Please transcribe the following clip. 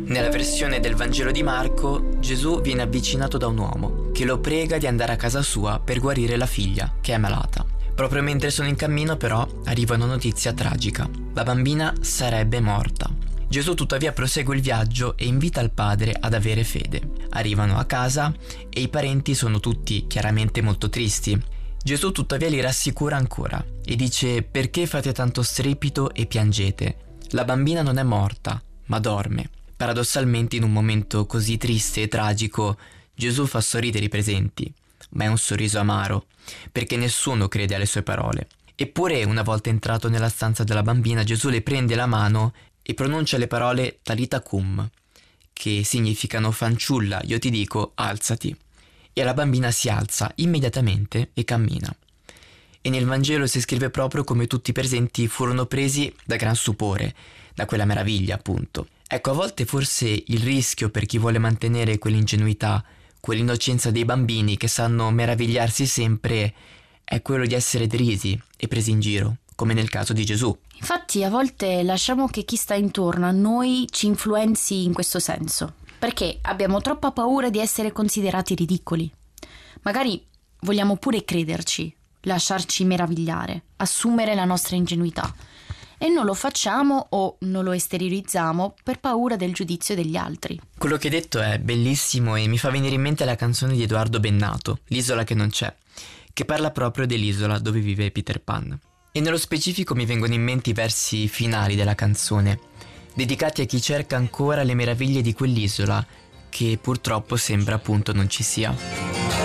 Nella versione del Vangelo di Marco, Gesù viene avvicinato da un uomo che lo prega di andare a casa sua per guarire la figlia, che è malata. Proprio mentre sono in cammino, però, arriva una notizia tragica. La bambina sarebbe morta. Gesù tuttavia prosegue il viaggio e invita il padre ad avere fede. Arrivano a casa e i parenti sono tutti chiaramente molto tristi. Gesù tuttavia li rassicura ancora e dice: perché fate tanto strepito e piangete? La bambina non è morta, ma dorme. Paradossalmente, in un momento così triste e tragico, Gesù fa sorridere i presenti, ma è un sorriso amaro, perché nessuno crede alle sue parole. Eppure, una volta entrato nella stanza della bambina, Gesù le prende la mano e pronuncia le parole Talita Cum, che significano: fanciulla, io ti dico, alzati. E la bambina si alza immediatamente e cammina. E nel Vangelo si scrive proprio come tutti i presenti furono presi da gran stupore, da quella meraviglia, appunto. Ecco, a volte forse il rischio per chi vuole mantenere quell'ingenuità, quell'innocenza dei bambini che sanno meravigliarsi sempre, è quello di essere derisi e presi in giro, come nel caso di Gesù. Infatti a volte lasciamo che chi sta intorno a noi ci influenzi in questo senso, perché abbiamo troppa paura di essere considerati ridicoli. Magari vogliamo pure crederci, lasciarci meravigliare, assumere la nostra ingenuità. E non lo facciamo o non lo esteriorizziamo per paura del giudizio degli altri. Quello che hai detto è bellissimo e mi fa venire in mente la canzone di Edoardo Bennato, L'isola che non c'è, che parla proprio dell'isola dove vive Peter Pan. E nello specifico mi vengono in mente i versi finali della canzone, dedicati a chi cerca ancora le meraviglie di quell'isola che purtroppo sembra appunto non ci sia.